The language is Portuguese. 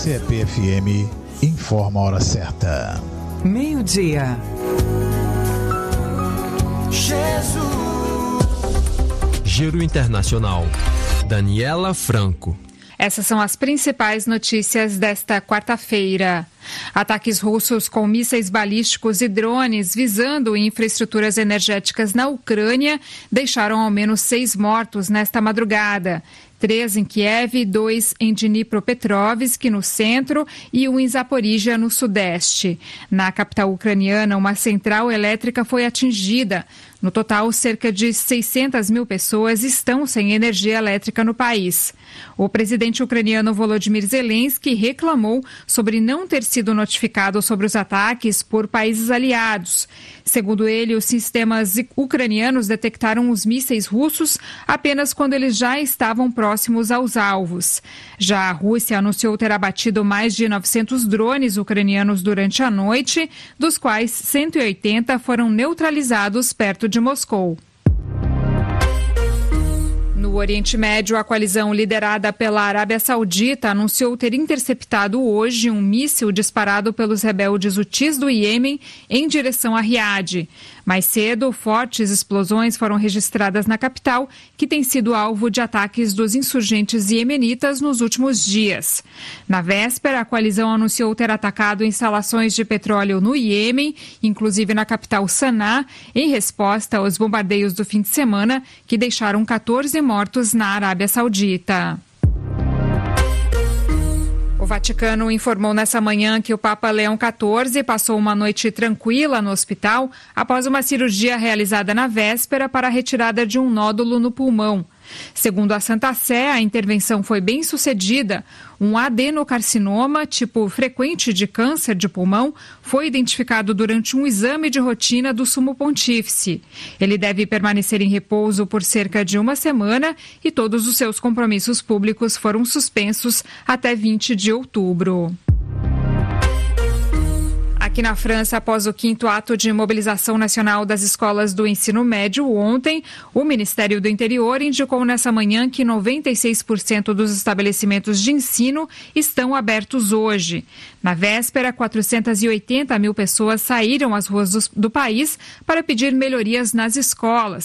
CPFM informa a hora certa. 12:00. Giro Internacional. Daniela Franco. Essas são as principais notícias desta quarta-feira. Ataques russos com mísseis balísticos e drones visando infraestruturas energéticas na Ucrânia deixaram ao menos 6 mortos nesta madrugada. 3 em Kiev, 2 em Dnipropetrovsk, no centro, e 1 em Zaporíjia, no sudeste. Na capital ucraniana, uma central elétrica foi atingida. No total, cerca de 600 mil pessoas estão sem energia elétrica no país. O presidente ucraniano Volodymyr Zelensky reclamou sobre não ter sido notificado sobre os ataques por países aliados. Segundo ele, os sistemas ucranianos detectaram os mísseis russos apenas quando eles já estavam próximos aos alvos. Já a Rússia anunciou ter abatido mais de 900 drones ucranianos durante a noite, dos quais 180 foram neutralizados perto de Moscou. No Oriente Médio, a coalizão liderada pela Arábia Saudita anunciou ter interceptado hoje um míssil disparado pelos rebeldes hutis do Iêmen em direção a Riad. Mais cedo, fortes explosões foram registradas na capital, que tem sido alvo de ataques dos insurgentes iemenitas nos últimos dias. Na véspera, a coalizão anunciou ter atacado instalações de petróleo no Iêmen, inclusive na capital Sanaa, em resposta aos bombardeios do fim de semana, que deixaram 14 mortos na Arábia Saudita. O Vaticano informou nessa manhã que o Papa Leão XIV passou uma noite tranquila no hospital após uma cirurgia realizada na véspera para a retirada de um nódulo no pulmão. Segundo a Santa Sé, a intervenção foi bem sucedida. Um adenocarcinoma, tipo frequente de câncer de pulmão, foi identificado durante um exame de rotina do Sumo Pontífice. Ele deve permanecer em repouso por cerca de uma semana e todos os seus compromissos públicos foram suspensos até 20 de outubro. Aqui na França, após o 5º ato de mobilização nacional das escolas do ensino médio ontem, o Ministério do Interior indicou nessa manhã que 96% dos estabelecimentos de ensino estão abertos hoje. Na véspera, 480 mil pessoas saíram às ruas do país para pedir melhorias nas escolas.